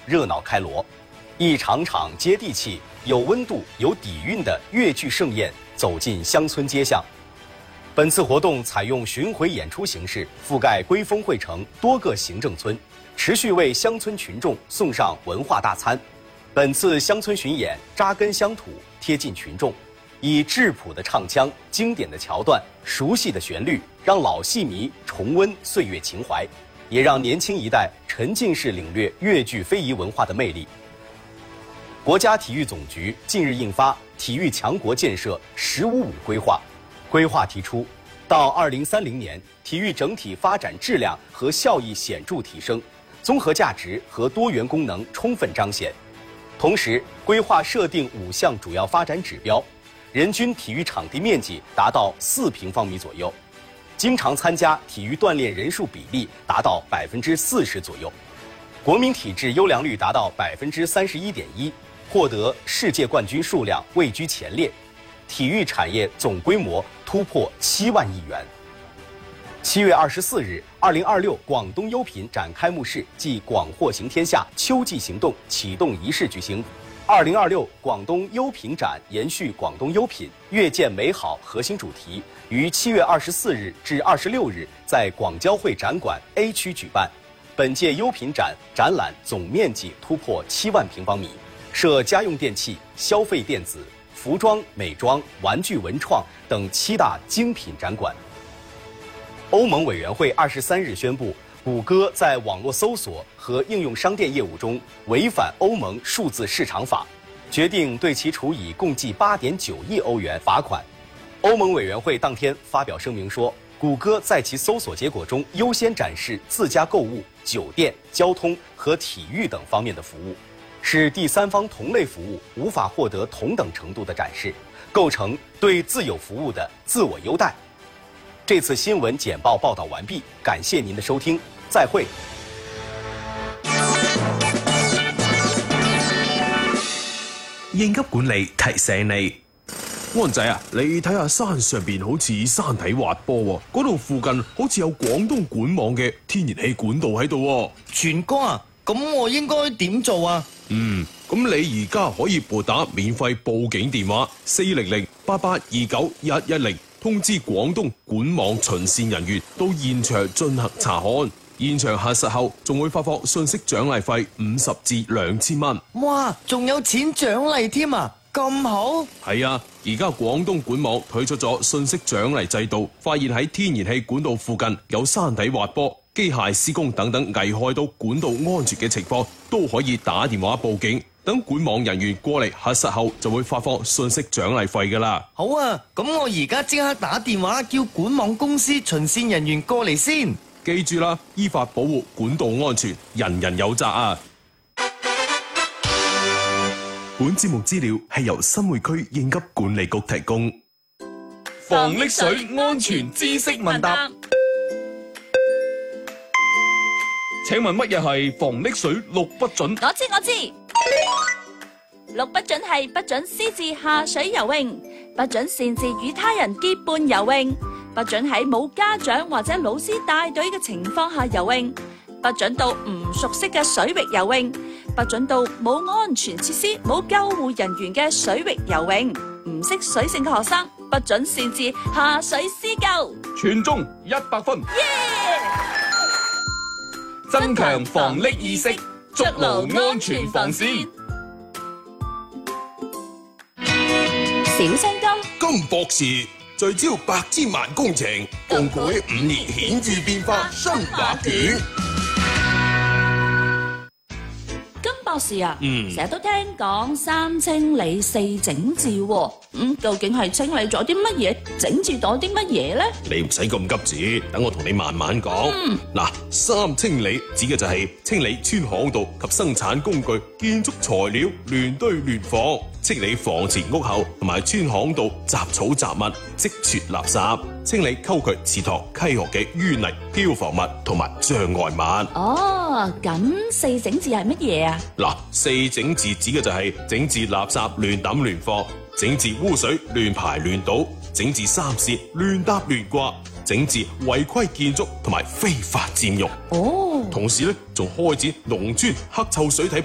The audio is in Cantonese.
热闹开锣，一场场接地气、有温度、有底蕴的越剧盛宴走进乡村街巷。本次活动采用巡回演出形式，覆盖归丰汇城多个行政村，持续为乡村群众送上文化大餐。本次乡村巡演扎根乡土，贴近群众，以质朴的唱腔、经典的桥段、熟悉的旋律，让老戏迷重温岁月情怀，也让年轻一代沉浸式领略越剧非遗文化的魅力。国家体育总局近日印发《体育强国建设“十五五”规划》，规划提出，到2030年，体育整体发展质量和效益显著提升，综合价值和多元功能充分彰显。同时，规划设定5项主要发展指标，人均体育场地面积达到4平方米左右，经常参加体育锻炼人数比例达到40%左右，国民体质优良率达到31.1%，获得世界冠军数量位居前列，体育产业总规模突破7万亿元。7月24日，2026广东优品展开幕式暨广货行天下秋季行动启动仪式举行。2026广东优品展延续广东优品越见美好核心主题，于7月24日至26日在广交会展馆 A 区举办。本届优品展展览总面积突破7万平方米，设家用电器、消费电子、服装、美妆、玩具文创等7大精品展馆。欧盟委员会23日宣布，谷歌在网络搜索和应用商店业务中违反欧盟数字市场法，决定对其处以共计8.9亿欧元罚款。欧盟委员会当天发表声明说，谷歌在其搜索结果中优先展示自家购物、酒店、交通和体育等方面的服务，使第三方同类服务无法获得同等程度的展示，构成对自有服务的自我优待。这次新闻简报报道完毕，感謝您的收聽，再會。 應急管理提醒你，安仔啊，你睇下山上邊好似山體滑坡喎，嗰度附近好似有廣東管網嘅天然氣管道喺度喎。 全哥啊，咁我應該點做啊？ 咁你而家可以撥打免費報警電話400-8829-110。通知廣東管網巡線人員到現場進行查看，現場核實後仲會發放信息獎勵費50至2000蚊。 哇，仲有錢獎勵添啊！咁好？ 係啊，而家廣東管網推出咗信息獎勵制度，發現喺天然氣管道附近有山體滑坡、機械施工等等危害到管道安全嘅情況，都可以打電話報警。等管網人員過嚟核實後，就會發放信息獎勵費㗎啦。 好啊，咁我而家即刻打電話叫管網公司巡線人員過嚟先。 記住啦，依法保護管道安全，人人有責啊！本節目資料係由新會區應急管理局提供。 防溺水安全知識問答。請問乜嘢係防溺水6不準？ 我知。6不準係不準私自下水游泳，不準擅自與他人結伴游泳，不準喺冇家長或者老師帶隊嘅情況下游泳，不準到唔熟悉嘅水域游泳，不準到冇安全設施、冇救護人員嘅水域游泳，唔識水性嘅學生不準擅自下水施救。 全中100分。增強防溺意識，築牢安全防線。 小聲金博士聚焦百千萬工程，共繪5年顯著變化新畫卷。 金博士啊，成日都聽講3清理4整治喎，究竟係清理咗啲乜嘢，整治咗啲乜嘢呢？ 你唔使咁急住，等我同你慢慢講。3清理指嘅就係清理村巷道及生產工具、建築材料亂堆亂放，清理房前屋後同埋村巷道雜草雜物、積存垃圾，清理溝渠、池塘、溪河嘅淤泥、漂浮物同埋障礙物。 哦，咁4整治係乜嘢啊 ？4整治指嘅就係整治垃圾亂抌亂放，整治污水亂排亂倒，整治3線亂搭亂掛，整治違規建築同埋非法佔用。同時咧仲開展農村黑臭水體